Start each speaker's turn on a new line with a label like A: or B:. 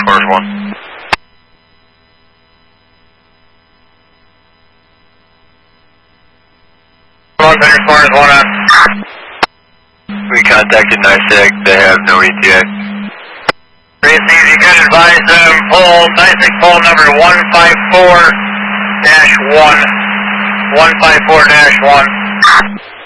A: Explorers 1. Explorers 1 on. We contacted NYSEG, they have no ETA. Received, you can advise them, NYSEG poll number 154-1. 154-1.